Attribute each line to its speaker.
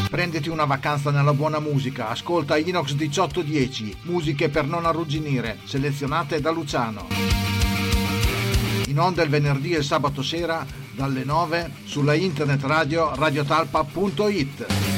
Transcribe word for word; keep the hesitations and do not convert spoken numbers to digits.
Speaker 1: Prenditi una vacanza nella buona musica, ascolta Inox diciotto dieci, musiche per non arrugginire, selezionate da Luciano. In onda il venerdì e il sabato sera dalle nove sulla internet radio radiotalpa punto it.